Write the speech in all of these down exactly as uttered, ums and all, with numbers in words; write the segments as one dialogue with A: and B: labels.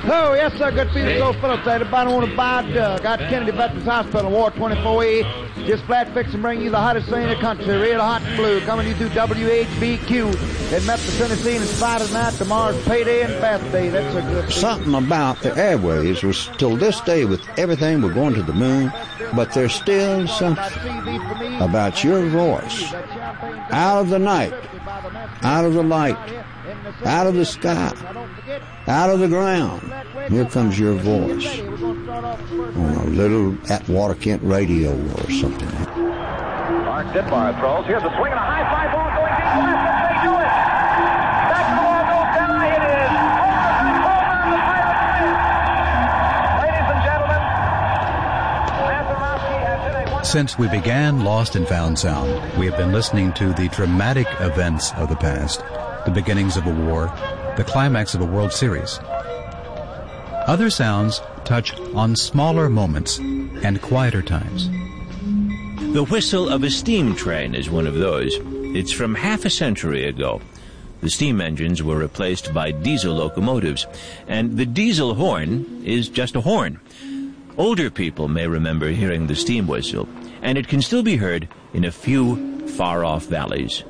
A: Oh, yes, sir. Good people, so Phillips there. The bottom one about uh, got Kennedy Veterans Hospital, War twenty-four E. Just flat fix and bring you the hottest thing in the country, real hot and blue, coming to you through W H B Q in Memphis, Tennessee, and it's Friday night, tomorrow's payday and bath day. That's a good thing.
B: Something about the airways was till this day with everything, we're going to the moon, but there's still something about your voice. Out of the night, out of the light, out of the sky, out of the ground, here comes your voice on a little Atwater Kent radio or something.
C: Mark Ditmar throws. Here's a swing and a high fly ball going deep left. They do it. Back to the wall goes down. It is over the home run. The Pirates win. Ladies and gentlemen, Mazeroski has hit a one.
D: Since we began Lost and Found Sound, we have been listening to the dramatic events of the past, the beginnings of a war, the climax of a World Series. Other sounds touch on smaller moments and quieter times.
E: The whistle of a steam train is one of those. It's from half a century ago. The steam engines were replaced by diesel locomotives, and the diesel horn is just a horn. Older people may remember hearing the steam whistle, and it can still be heard in a few far-off valleys.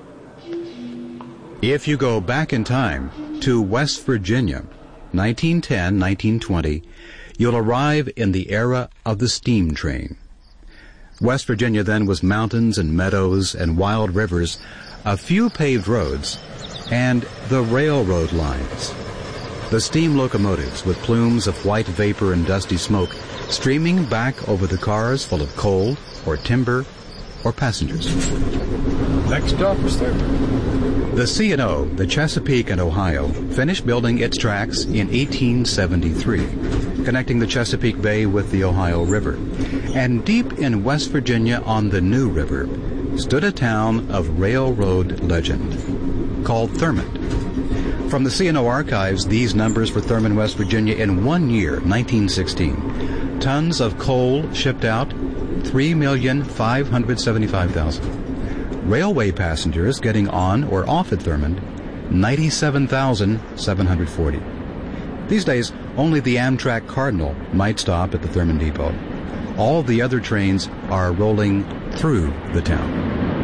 D: If you go back in time to West Virginia, nineteen ten, nineteen twenty, you'll arrive in the era of the steam train. West Virginia then was mountains and meadows and wild rivers, a few paved roads, and the railroad lines. The steam locomotives with plumes of white vapor and dusty smoke streaming back over the cars full of coal or timber or passengers.
F: Next stop is there.
D: The C and O, the Chesapeake and Ohio, finished building its tracks in eighteen seventy-three, connecting the Chesapeake Bay with the Ohio River. And deep in West Virginia on the New River stood a town of railroad legend called Thurmond. From the C and O archives, these numbers for Thurmond, West Virginia in one year, nineteen sixteen. Tons of coal shipped out, three million five hundred seventy-five thousand. Railway passengers getting on or off at Thurmond, ninety-seven thousand seven hundred forty. These days, only the Amtrak Cardinal might stop at the Thurmond Depot. All the other trains are rolling through the town.